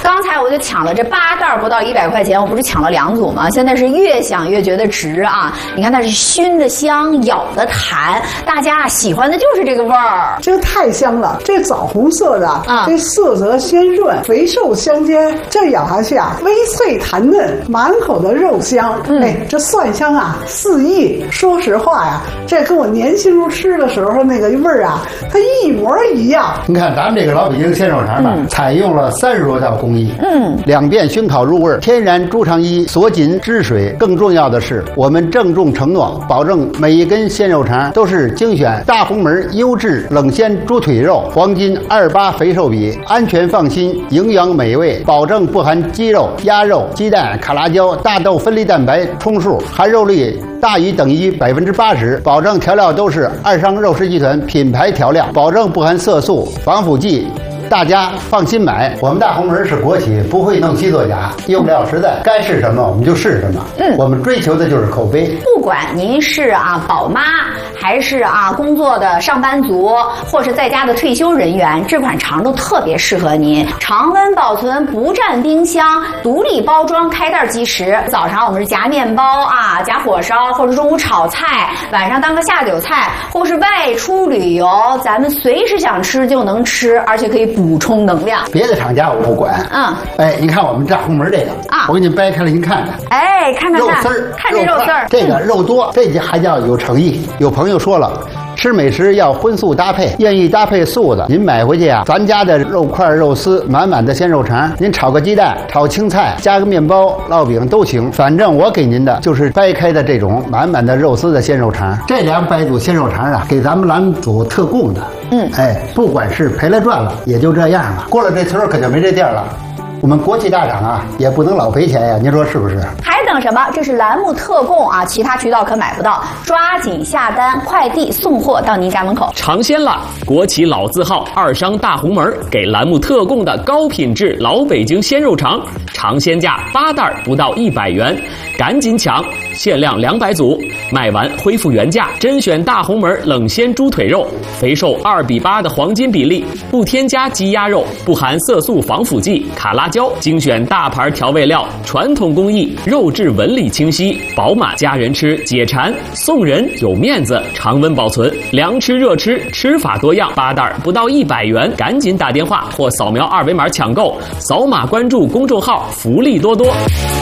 刚才我就抢了这8袋不到100块钱，我不是抢了2组吗？现在是越想越觉得值啊！你看它是熏的香，咬的弹，大家喜欢的就是这个味儿。 这个太香了，这枣红色的啊，这色泽鲜润，肥瘦相间，这咬下去啊，微脆弹嫩，满口的肉香。哎，这蒜香啊四溢。说实话呀，这跟我年轻时候吃的时候那个味儿啊，它一模一样。 你看咱们这个老北京鲜肉肠呢，采用了30多道工艺，2遍熏烤入味，天然猪肠衣锁紧汁水。更重要的是，我们郑重承诺，保证每一根鲜肉肠都是精选大红门优质冷鲜猪腿肉，黄金28肥瘦比，安全放心，营养美味，保证不含鸡肉、鸭肉、鸡蛋、卡拉胶、大豆分离蛋白充数，含肉率大于等于80%，保证调料都是二商肉食集团品牌调料，保证不含色素、防腐剂。大家放心买，我们大红门是国企，不会弄虚作假，用料实在，该是什么我们就是什么。我们追求的就是口碑。 不管您是宝妈，还是工作的上班族，或是在家的退休人员，这款肠都特别适合您。常温保存，不占冰箱，独立包装，开袋即食。早上我们是夹面包夹火烧，或者中午炒菜，晚上当个下酒菜，或是外出旅游，咱们随时想吃就能吃，而且可以补充能量。 别的厂家我不管。哎，你看我们大红门这个我给你掰开了，您看看。 哎，看肉丝儿， 看这肉丝儿， 这个肉多，这还叫有诚意。有朋友说了，吃美食要荤素搭配，愿意搭配素的，您买回去咱家的肉块、肉丝，满满的鲜肉肠，您炒个鸡蛋、炒青菜，加个面包、烙饼都行。反正我给您的就是掰开的这种满满的肉丝的鲜肉肠。这2百组鲜肉肠给咱们栏组特供的。哎，不管是赔了赚了，也就这样了。过了这村可就没这店了。我们国企大厂也不能老赔钱呀，您说是不是？ 还等什么？这是栏目特供其他渠道可买不到，抓紧下单，快递送货到您家门口。 尝鲜了，国企老字号二商大红门给栏目特供的高品质老北京鲜肉肠，尝鲜价8袋不到100元，赶紧抢，限量200组，卖完恢复原价。甄选大红门冷鲜猪腿肉，肥瘦2比8的黄金比例，不添加鸡鸭肉，不含色素防腐剂、卡拉胶，精选大牌调味料，传统工艺，肉质纹理清晰饱满，家人吃解馋，送人有面子，常温保存，凉吃热吃，吃法多样，8袋不到100元，赶紧打电话或扫描2维码抢购，扫码关注公众号，福利多多。